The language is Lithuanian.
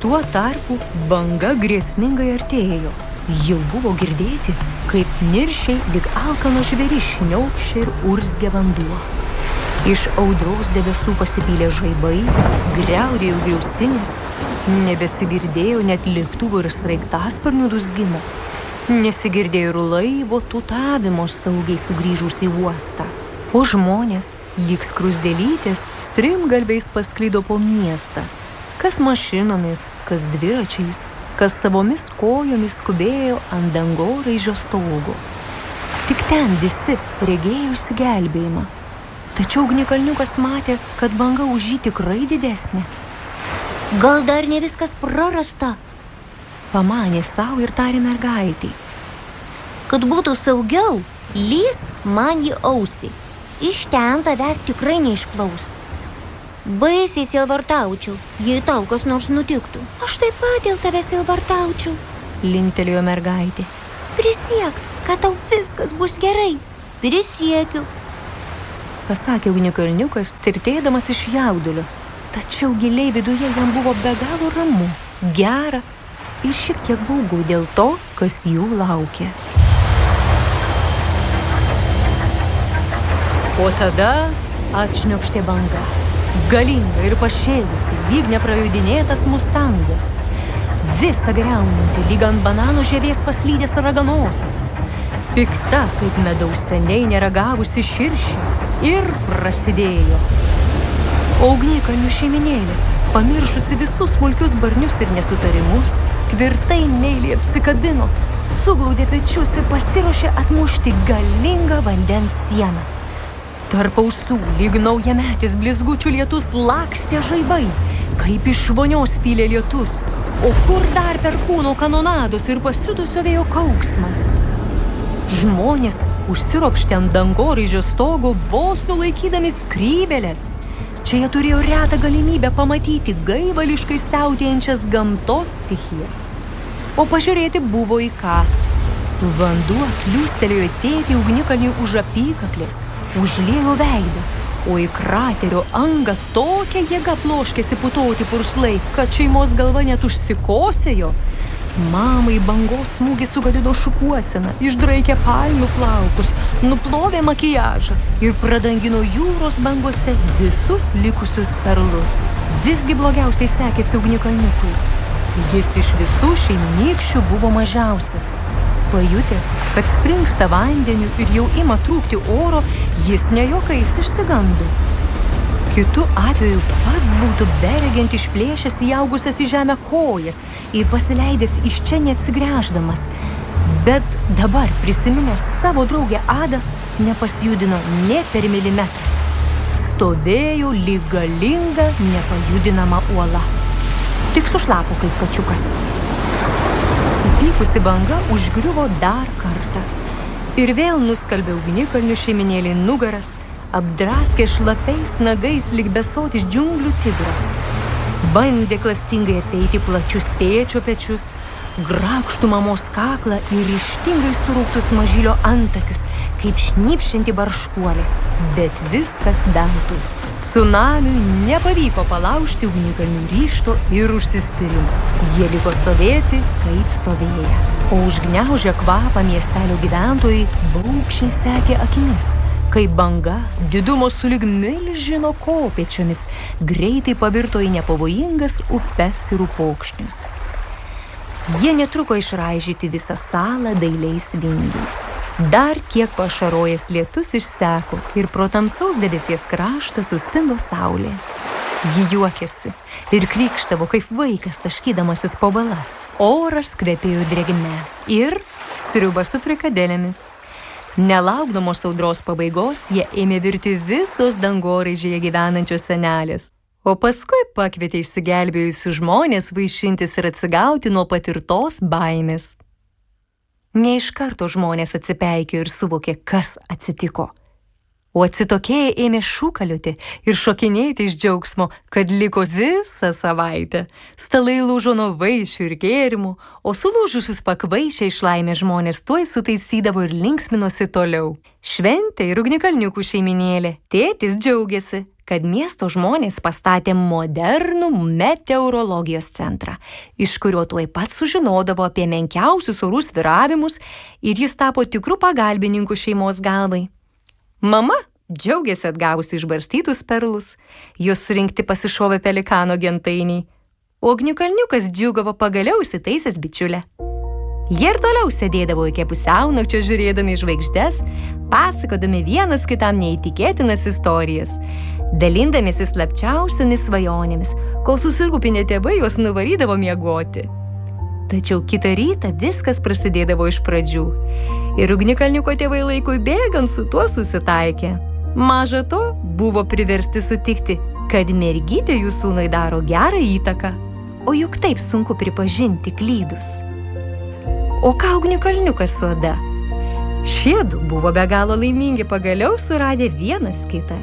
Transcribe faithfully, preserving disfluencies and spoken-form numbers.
Tuo tarpu banga grėsmingai artėjo. Jau buvo girdėti, kaip niršiai lyg alkanas žvėris šniaukščia ir urzgia vanduo. Iš audros debesų pasipylė žaibai, griaudėjo griaustinės, nebesigirdėjo net lėktuvų ir sraigtasparnių dūzgimo. Nesigirdėjo ir laivo tutavimo saugiai sugrįžus į uostą. O žmonės, lyg skruzdėlytės, strimgalviais pasklido po miestą. Kas mašinomis, kas dviračiais, kas savomis kojomis skubėjo ant dangoraižio stogo. Tik ten visi regėjo išsigelbėjimą. Tačiau ugnikalniukas matė, kad banga už jį tikrai didesnė. Gal dar ne viskas prarasta? Pamanė savo ir tarė mergaitei. Kad būtų saugiau, lysk man į ausį. Iš ten tavęs tikrai neišplaus. Baisiai sielvartaučiau, jei tau kas nors nutiktų. Aš taip pat dėl tavęs sielvartaučiau, linktelėjo mergaitė. Prisiek, kad tau viskas bus gerai. Prisiekiu, pasakė ugnikalniukas, tirtėdamas iš jaudulio. Tačiau giliai viduje jam buvo be galo ramu, gera ir šiek tiek baugu dėl to, kas jų laukia. O tada atšniokštė banga. Galinga ir pašėlusi, lyg neprajudinėtas mustangas. Visa griaunanti, lyg ant banano žievės paslydęs raganosis. Pikta, kaip medaus seniai neragavusi širšė. Ir prasidėjo. O ugnikalnių šeiminėlė, pamiršusi visus smulkius barnius ir nesutarimus, tvirtai meiliai apsikabino, suglaudė pečius ir pasiruošė atmušti galingą vandens sieną. Tarp ausų, lyg naujametis blizgučių lietus, lakstė žaibai, kaip iš vonios pylė lietus, o kur dar per kūno kanonados ir pasiutusio vėjo kauksmas. Žmonės užsiropštė ant dangoraižio stogo, vos nulaikydami skrybėles. Čia jie turėjo retą galimybę pamatyti gaivališkai siautėjančias gamtos stichijas. O pažiūrėti buvo į ką. Vanduo kliūstelėjo tėtį ugnikalniui už apykaklės, užliejo veidą, o į kraterio angą tokia jėga ploškėsi putoti purslai, kad šeimos galva net užsikosėjo. Mamai bangos smūgis sugadino šukuoseną, išdraikė palmių plaukus, nuplovė makiažą ir pradangino jūros bangose visus likusius perlus. Visgi blogiausiai sekėsi ugnikalniukui. Jis iš visų šeimynykščių buvo mažiausias. Pajutęs, kad springsta vandeniu ir jau ima trūkti oro, jis ne juokais išsigando. Kitu atveju pats būtų beregint išplėšęs įaugusias į žemę kojas ir pasileidęs iš čia neatsigręždamas. Bet dabar, prisiminęs savo draugę Adą, nepasijudino nė per milimetrą. Stovėjo lyg galinga, nepajudinama uola. Tik sušlapo kaip kačiukas. Įpykusi banga užgriuvo dar kartą. Ir vėl nuskalbė ugnikalnių šeiminėlį nugaras, apdraskė šlapiais nagais lyg besotis džiunglių tigras. Bandė klastingai apeiti plačius tėčio pečius, grakštų mamos kaklą ir ryžtingai surūktus mažylio antakius, kaip šnypščianti barškuolė. Bet viskas veltui. Tsunamiui nepavyko palaužti ugnikalnių ryžto ir užsispyrimo. Jie liko stovėti, kaip stovėję. O užgniaužę kvapą miestelio gyventojai baugščiai sekė akimis, kai banga, didumo sulig milžino kopėčiomis, greitai pavirto į nepavojingas upes ir upokšnius. Jie netruko išraižyti visą salą dailiais vingiais. Dar kiek pašarojęs lietus išseko ir pro tamsaus debesies kraštą suspindo saulė. Ji juokėsi ir krykštavo kaip vaikas taškydamasis po balas. Oras kvepėjo drėgme ir sriuba su frikadelėmis. Nelaukdamos audros pabaigos, jie ėmė virti visos dangoraižyje gyvenančios senelės. O paskui pakvietė išsigelbėjusius žmonės vaišintis ir atsigauti nuo patirtos baimės. Ne iš karto žmonės atsipeikėjo ir suvokė, kas atsitiko. O atsitokėję ėmė šūkalioti ir šokinėti iš džiaugsmo, kad liko visą savaitę. Stalai lūžo nuo vaišių ir gėrimų, o sulūžusius pakvaišę iš laimės žmonės tuoj sutaisydavo ir linksminosi toliau. Šventė ir ugnikalniukų šeiminėlė. Tėtis džiaugiasi, kad miesto žmonės pastatė modernų meteorologijos centrą, iš kurio tuoj pat sužinodavo apie menkiausius orų svyravimus ir jis tapo tikru pagalbininku šeimos galvai. Mama džiaugiasi atgavusi išbarstytus perlus, jos surinkti pasišovė pelikano gentainiai, o ugnikalniukas džiūgavo pagaliau įsitaisęs bičiulę. Jie ir toliau sėdėdavo iki pusiaunakčio žiūrėdami į žvaigždes, pasakodami vienas kitam neįtikėtinas istorijas, dalindamiesi slapčiausiomis svajonėmis, kol susirūpinę tėvai juos nuvarydavo miegoti. Tačiau kitą rytą viskas prasidėdavo iš pradžių ir ugnikalniuko tėvai laikui bėgant su tuo susitaikė. Maža to, buvo priversti sutikti, kad mergytė jų sūnui daro gerą įtaką, o juk taip sunku pripažinti klydus. O ką ugnikalniukas su Ada? Šiedu buvo be galo laimingi pagaliau suradę vienas kitą